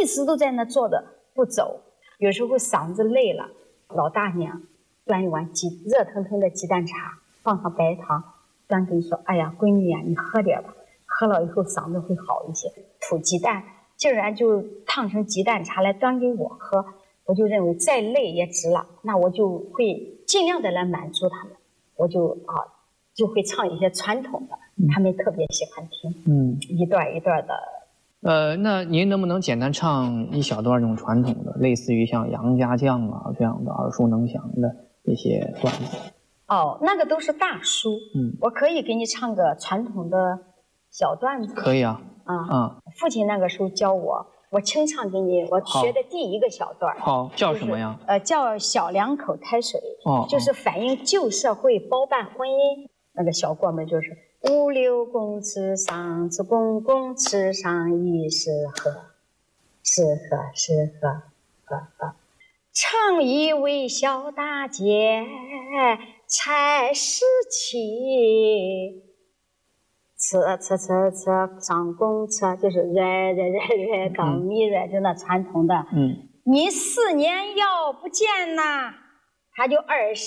一直都在那坐着不走。有时候嗓子累了，老大娘端一碗热腾腾的鸡蛋茶，放上白糖，端给你说：“哎呀，闺女呀，你喝点吧，喝了以后嗓子会好一些。”吐鸡蛋，竟然就烫成鸡蛋茶来端给我喝，我就认为再累也值了，那我就会尽量的来满足他们，我就会唱一些传统的，他们特别喜欢听，一段一段的。 那您能不能简单唱一小段这种传统的，类似于像杨家将啊这样的耳熟能详的一些段子？ 哦，那个都是大书，我可以给你唱个传统的小段子。 可以啊。 父亲那个时候教我清唱给你，我学的第一个小段。 好，叫什么呀？ 叫小两口抬水。就是反映旧社会包办婚姻。那个小过门就是五六公尺上，子公公尺上一是和，是和。唱一位小大姐才十七。车上公车，就是热高米热，就那传统的。你4年要不见呐，他就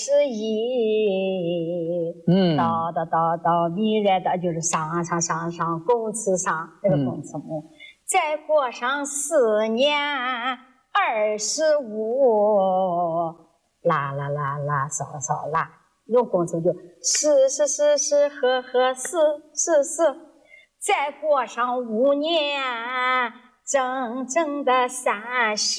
21。到米热的，就是上公车上这个公车木，再过上4年25，啦扫啦。用公车就是和是，再过上5年，整的30。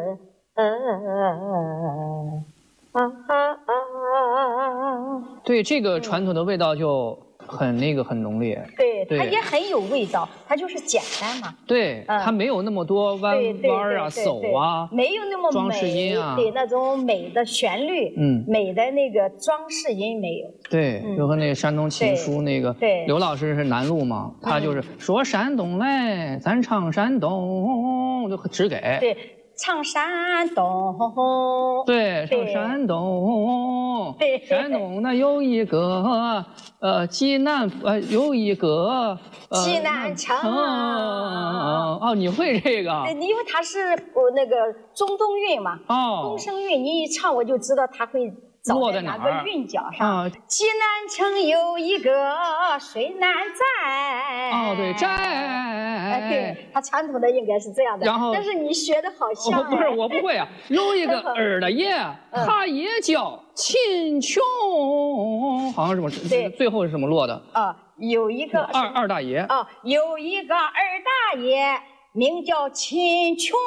对，这个传统的味道就很浓烈。 对，它也很有味道，它就是简单嘛。 对，它没有那么多弯啊、走啊， 没有那么装饰音啊， 对，那种美的旋律，美的那个装饰音没有。 对，就和那个山东琴书那个刘老师是南路嘛，他就是说山东来，咱唱山东，就只给。 对。唱山东， 对，唱山东， 对， 山东那有一个济南，有一个济南城。 哦，你会这个？ 对，因为它是那个中东韵嘛，东升韵，你一唱我就知道它会走在哪个韵脚上。济南城有一个水南寨。 对，寨。 对，它传统的应该是这样的。 然后， 但是你学的好像。 不是，我不会啊。有一个二大爷，他也叫秦琼，好像什么？对，最后是什么落的？ 有一个二大爷。 有一个二大爷，名叫秦琼。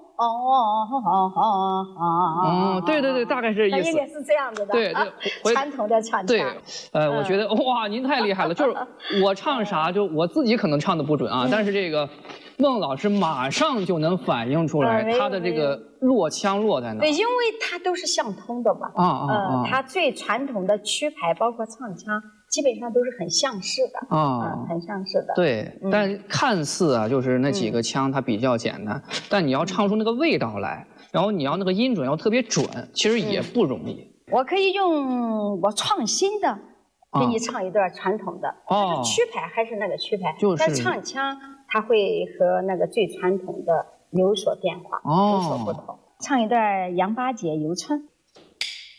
对，大概是意思。 应该是这样子的。 对， 传统的传承。 对，我觉得哇，您太厉害了。就是我唱啥，就我自己可能唱的不准啊，但是这个孟老师马上就能反映出来他的这个落腔落在哪。 对，因为它都是相通的嘛。它最传统的曲牌包括唱腔，基本上都是很相似的。很相似的。 对，但看似啊，就是那几个腔它比较简单，但你要唱出那个味道来，然后你要那个音准要特别准，其实也不容易。 我可以用我创新的给你唱一段传统的，但是曲牌还是那个曲牌，但唱腔它会和那个最传统的有所变化，有所不同。唱一段杨八姐游春。